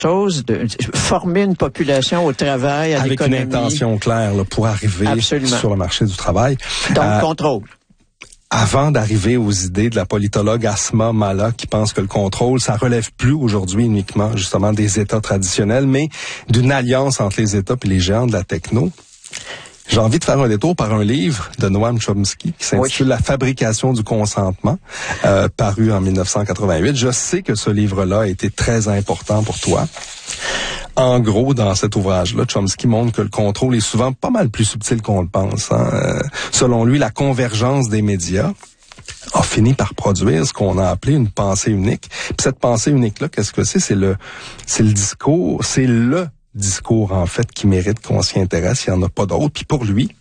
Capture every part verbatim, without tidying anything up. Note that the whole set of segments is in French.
chose, de former une population au travail, à l'économie. Avec une intention claire là, pour arriver Absolument. Sur le marché du travail. Donc, euh, contrôle. Avant d'arriver aux idées de la politologue Asma Mala qui pense que le contrôle, ça relève plus aujourd'hui uniquement justement des États traditionnels, mais d'une alliance entre les États et les géants de la techno. J'ai envie de faire un détour par un livre de Noam Chomsky qui s'intitule oui. La fabrication du consentement, euh, paru en dix-neuf cent quatre-vingt-huit. Je sais que ce livre-là a été très important pour toi. En gros, dans cet ouvrage-là, Chomsky montre que le contrôle est souvent pas mal plus subtil qu'on le pense. Hein. Euh, selon lui, la convergence des médias a fini par produire ce qu'on a appelé une pensée unique. Puis cette pensée unique-là, qu'est-ce que c'est? C'est le, c'est le discours, c'est le discours, en fait, qui mérite qu'on s'y intéresse. Il n'y en a pas d'autre. Puis pour lui,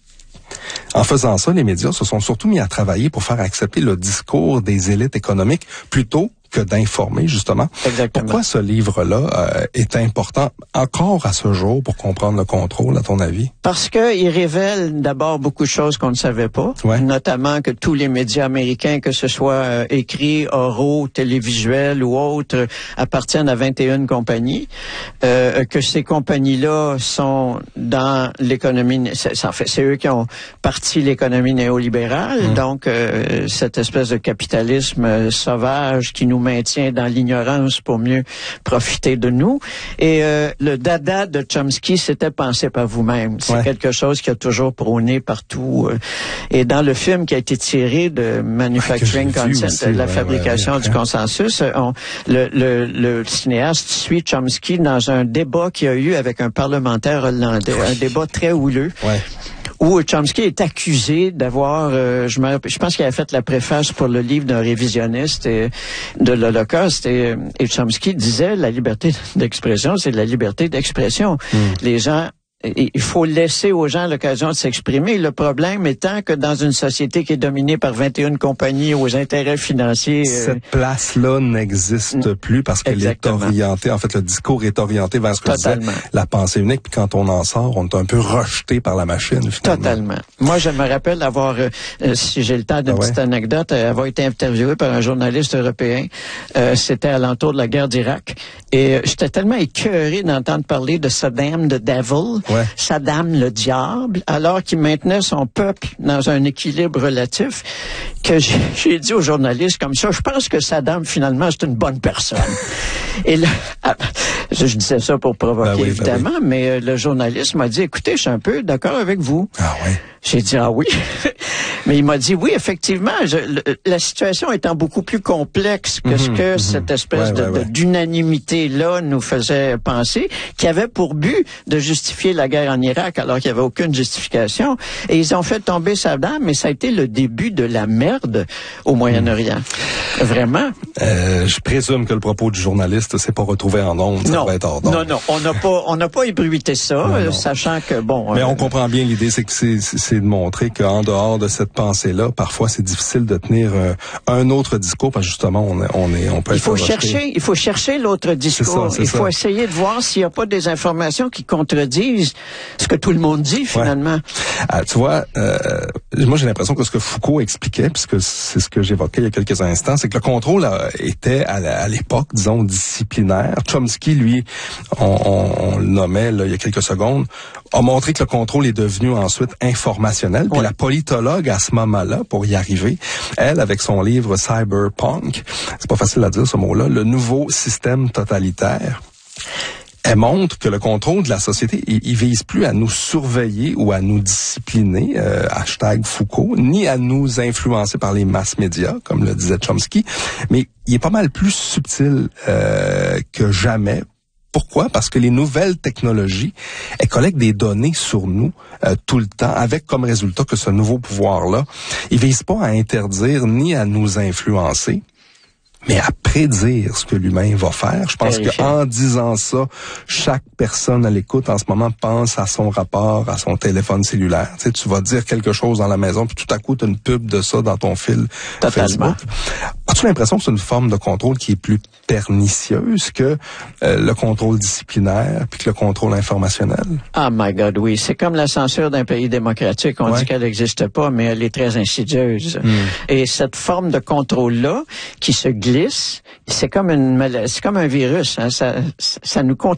en faisant ça, les médias se sont surtout mis à travailler pour faire accepter le discours des élites économiques plutôt que d'informer, justement. Exactement. Pourquoi ce livre-là euh, est important encore à ce jour pour comprendre le contrôle, à ton avis? Parce que il révèle d'abord beaucoup de choses qu'on ne savait pas, ouais. notamment que tous les médias américains, que ce soit euh, écrits, oraux, télévisuels ou autres, appartiennent à vingt et une compagnies, euh, que ces compagnies-là sont dans l'économie, c'est, en fait, c'est eux qui ont parti l'économie néolibérale, mmh. donc euh, cette espèce de capitalisme euh, sauvage qui nous maintient dans l'ignorance pour mieux profiter de nous. Et euh, le dada de Chomsky, c'était penser par vous-même. C'est ouais. quelque chose qui a toujours prôné partout. Euh, et dans le film qui a été tiré de Manufacturing ouais, Consent, aussi, de la ouais, fabrication ouais, ouais, du ouais. consensus, on, le, le, le cinéaste suit Chomsky dans un débat qu'il y a eu avec un parlementaire hollandais, ouais. un débat très houleux. Ouais. où Chomsky est accusé d'avoir, euh, je, me, je pense qu'il avait fait la préface pour le livre d'un révisionniste et, de l'Holocauste, et, et Chomsky disait la liberté d'expression, c'est la liberté d'expression. Mm. Les gens, il faut laisser aux gens l'occasion de s'exprimer. Le problème étant que dans une société qui est dominée par vingt et une compagnies aux intérêts financiers... Cette euh, place-là n'existe plus parce qu'elle est orientée, en fait, le discours est orienté vers ce que Totalement. je disais, la pensée unique. Puis quand on en sort, on est un peu rejeté par la machine, finalement. Totalement. Moi, je me rappelle avoir, euh, si j'ai le temps d'une ah ouais. petite anecdote, euh, avoir été interviewé par un journaliste européen. Euh, c'était à l'entour de la guerre d'Irak. Et euh, j'étais tellement écœuré d'entendre parler de Saddam, the Devil... Ouais. Saddam le diable, alors qu'il maintenait son peuple dans un équilibre relatif, que j'ai, j'ai dit aux journalistes comme ça, je pense que Saddam, finalement, c'est une bonne personne. Et là, je, je disais ça pour provoquer, ben oui, évidemment, ben oui. mais euh, le journaliste m'a dit, écoutez, je suis un peu d'accord avec vous. Ah ouais. J'ai dit, ah oui. Mais il m'a dit, oui, effectivement, je, le, la situation étant beaucoup plus complexe que mm-hmm, ce que mm-hmm. cette espèce ouais, de, ouais, ouais. de, d'unanimité-là nous faisait penser, qui avait pour but de justifier la guerre en Irak, alors qu'il n'y avait aucune justification. Et ils ont fait tomber Saddam, mais ça a été le début de la merde au Moyen-Orient. Mm. Vraiment. Euh, je présume que le propos du journaliste s'est pas retrouvé en ondes. Non, ça va être hors d'onde. non, non, on n'a pas, on n'a pas ébruité ça, non, non. sachant que bon. Mais euh, on comprend bien l'idée, c'est que c'est, c'est de montrer qu'en dehors de cette pensée-là, parfois c'est difficile de tenir euh, un autre discours, parce que justement on est, on est, on peut. Il faut chercher, il faut chercher l'autre discours. C'est ça, c'est il faut ça. essayer de voir s'il n'y a pas des informations qui contredisent ce que tout le monde dit finalement. Ouais. Ah, tu vois, euh, moi j'ai l'impression que ce que Foucault expliquait, puisque c'est ce que j'évoquais il y a quelques instants, c'est que le contrôle euh, était à, à l'époque, disons, disciplinaire. Chomsky, lui, on, on, on le nommait là, il y a quelques secondes, a montré que le contrôle est devenu ensuite informationnel. Puis ouais. la politologue Asma Mala, pour y arriver, elle, avec son livre Cyberpunk, c'est pas facile à dire ce mot-là, le nouveau système totalitaire, elle montre que le contrôle de la société, il, il vise plus à nous surveiller ou à nous discipliner, euh, hashtag Foucault, ni à nous influencer par les masses médias, comme le disait Chomsky, mais il est pas mal plus subtil euh, que jamais. Pourquoi? Parce que les nouvelles technologies, elles collectent des données sur nous euh, tout le temps, avec comme résultat que ce nouveau pouvoir-là, il vise pas à interdire ni à nous influencer, mais à prédire ce que l'humain va faire. Je pense qu'en disant ça, chaque personne à l'écoute en ce moment pense à son rapport, à son téléphone cellulaire. Tu sais, tu vas dire quelque chose dans la maison, puis tout à coup, tu as une pub de ça dans ton fil Totalement. Facebook. As-tu l'impression que c'est une forme de contrôle qui est plus pernicieuse que euh, le contrôle disciplinaire puis que le contrôle informationnel? Oh my God, oui. C'est comme la censure d'un pays démocratique. On ouais. dit qu'elle n'existe pas, mais elle est très insidieuse. Mm. Et cette forme de contrôle-là, qui se glisse, c'est comme une maladie, c'est comme un virus. Hein. Ça, ça nous